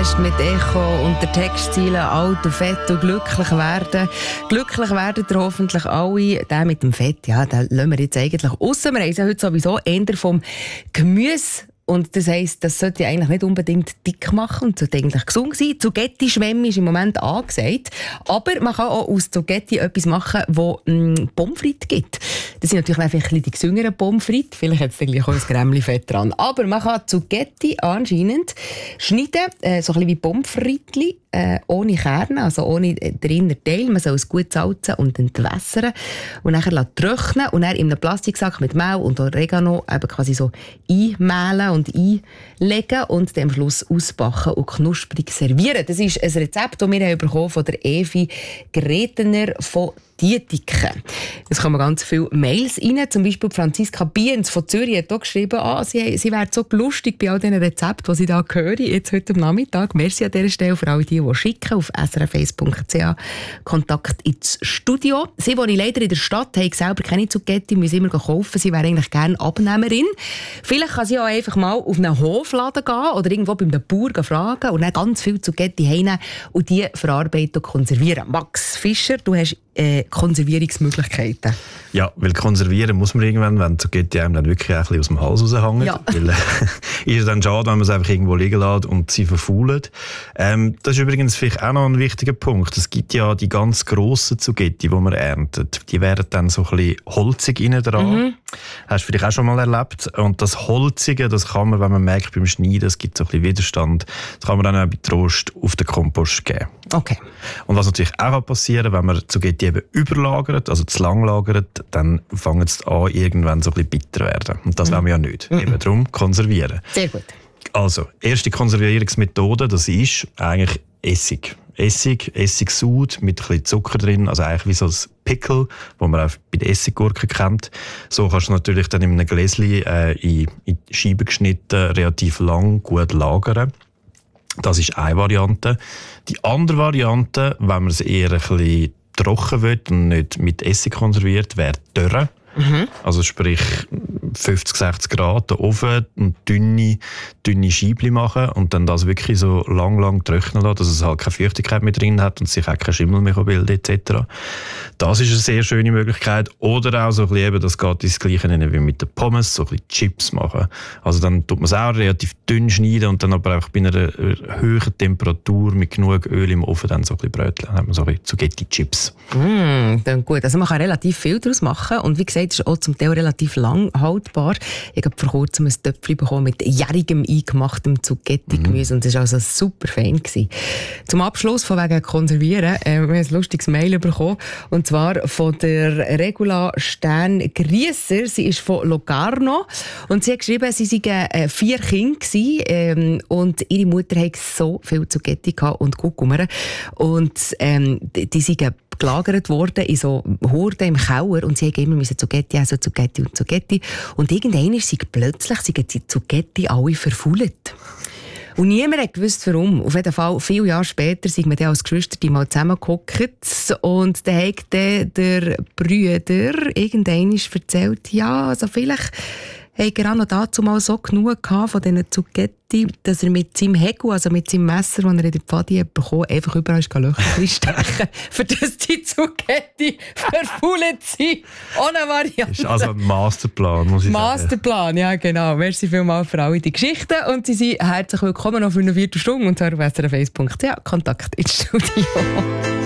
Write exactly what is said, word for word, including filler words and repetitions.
hast mit Echo und der Textziele alt und fett und glücklich werden. Glücklich werden ihr hoffentlich alle. Der mit dem Fett, ja, den lassen wir jetzt eigentlich aussen. Wir haben ja heute sowieso eher vom Gemüse. Und das heisst, das sollte eigentlich nicht unbedingt dick machen und sollte eigentlich gesund sein. Zucchetti-Schwemme ist im Moment angesagt. Aber man kann auch aus Zucchetti etwas machen, das mm, Pommes frites gibt. Das sind natürlich einfach ein bisschen die gesüngeren Pommes frites. Vielleicht hat es dann gleich auch ein Grämmli-Fett dran. Aber man kann Zucchetti anscheinend schneiden, äh, so ein bisschen wie Pommes frites, äh, ohne Kerne, also ohne den inneren Teil. Man soll es gut salzen und entwässern und dann trocknen und dann in einem Plastiksack mit Mehl und Oregano eben quasi so einmehlen und einlegen und dann am Schluss ausbacken und knusprig servieren. Das ist ein Rezept, das wir haben bekommen von der Evi Gretener von Dietiken. Es kommen ganz viele Mails rein, zum Beispiel Franziska Biens von Zürich hat auch geschrieben, ah, sie, sie wäre so lustig bei all diesen Rezepten, die sie da hören, jetzt heute am Nachmittag. Merci an dieser Stelle für alle die, die schicken auf s r f eins punkt c h Kontakt ins Studio. Sie wohnen leider in der Stadt, haben selber keine Zucchetti, müssen immer kaufen. Sie wäre eigentlich gerne Abnehmerin. Vielleicht kann sie auch einfach mal auf einen Hofladen gehen oder irgendwo bei einem Bauer fragen und dann ganz viel Zucchetti heimnehmen und die verarbeiten und konservieren. Max Fischer, du hast äh, Konservierungsmöglichkeiten. Ja, weil konservieren muss man irgendwann, wenn Zucchetti einem dann wirklich ein bisschen aus dem Hals raushängt. Ja. Weil äh, ist es dann schade, wenn man es einfach irgendwo liegen lässt und sie verfaulen. Ähm, das ist übrigens vielleicht auch noch ein wichtiger Punkt. Es gibt ja die ganz grossen Zucchetti, die man erntet. Die werden dann so ein bisschen holzig innen dran. Mhm. Hast du vielleicht auch schon mal erlebt. Und das Holzige, das kann man, wenn man merkt beim Schneiden, es gibt so ein bisschen Widerstand, das kann man dann auch bei Trost auf den Kompost geben. Okay. Und was natürlich auch passieren kann, wenn man Zucchetti eben überlagert, also zu lang lagert, dann fangen sie an, irgendwann so ein bisschen bitter werden. Und das mhm. wollen wir ja nicht. Mhm. Eben darum konservieren. Sehr gut. Also, erste Konservierungsmethode, das ist eigentlich Essig. Essig, Essigsud mit ein bisschen Zucker drin, also eigentlich wie so ein Pickle, das man auch bei den Essiggurken kennt. So kannst du natürlich dann in einem Gläschen äh, in, in Scheiben geschnitten, relativ lang, gut lagern. Das ist eine Variante. Die andere Variante, wenn man es eher ein bisschen trocken will und nicht mit Essig konserviert, wäre Dörre. Mhm. Also sprich fünfzig, sechzig Grad den Ofen und dünne, dünne Scheibchen machen und dann das wirklich so lang, lang trocknen lassen, dass es halt keine Feuchtigkeit mehr drin hat und sich auch kein Schimmel mehr bilden et cetera. Das ist eine sehr schöne Möglichkeit. Oder auch so ein bisschen, eben, das geht ins Gleiche wie mit den Pommes, so ein bisschen Chips machen. Also dann tut man es auch relativ dünn schneiden und dann aber auch bei einer höheren Temperatur mit genug Öl im Ofen dann so ein bisschen bröteln. Dann hat man so ein bisschen Zucchetti-Chips. Mm, dann gut. Also man kann relativ viel daraus machen und wie gesagt, es ist auch zum Teil relativ lang haltbar. Ich habe vor kurzem ein Töpfchen bekommen mit jährigem eingemachtem Zucchetti-Gemüse mm. und das war also super fein gewesen. Zum Abschluss von wegen Konservieren, äh, wir haben ein lustiges Mail bekommen und zwar von der Regula Stern-Griesser. Sie ist von Locarno und sie hat geschrieben, sie seien äh, vier Kinder gewesen, ähm, und ihre Mutter hatte so viel Zucchetti und Kuckummer und ähm, die, die seien gelagert worden in so Horden im Keller und sie mussten immer Zucchetti essen, Zucchetti und Zucchetti. Und irgendwann sind plötzlich sind die Zucchetti alle verfault. Und niemand hat gewusst, warum. Auf jeden Fall, viele Jahre später sind wir dann als Geschwister mal zusammengehockt und dann hat dann der Brüder irgendwann erzählt, ja, also vielleicht hat er auch noch dazu mal so genug von diesen Zucchetti, dass er mit seinem Hegel, also mit seinem Messer, das er in der Pfadi bekommen hat, einfach überall Löcher reinstechen, für das die Zucchetti verfault sind. Ohne Variante. Das ist also ein Masterplan, muss ich Masterplan, sagen. Masterplan, ja genau. Merci vielmals für alle die Geschichten und Sie sind herzlich willkommen noch für eine Viertelstunde und zwar auf s r f eins punkt c h Kontakt ins Studio.